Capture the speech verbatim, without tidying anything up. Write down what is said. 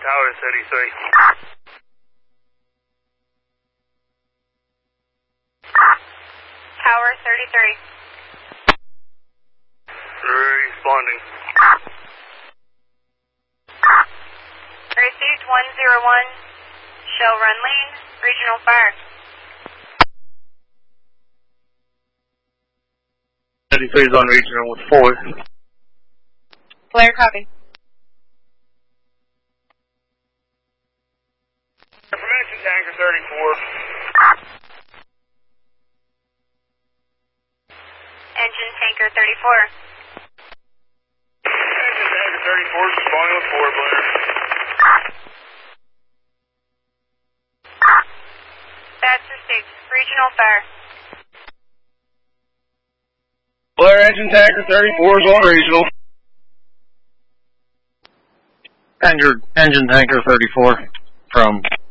Tower thirty-three. Tower thirty-three. Responding. Received one zero one. Shell run lean. Regional fire. thirty-three is on regional with four. Flare copy. Information tanker thirty-four. Engine tanker thirty-four. Engine tanker thirty-four responding with four, Blair. That's received. Regional fire. Blair, engine tanker thirty-four is on regional. And your engine tanker thirty-four from